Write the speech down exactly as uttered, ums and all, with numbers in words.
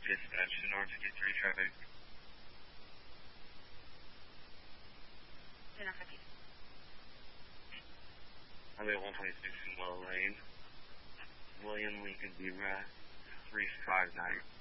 dispatch to North fifty-three traffic. ten fifty. Highway one twenty-six in Willow Lane. William Lincoln Zebra three five nine.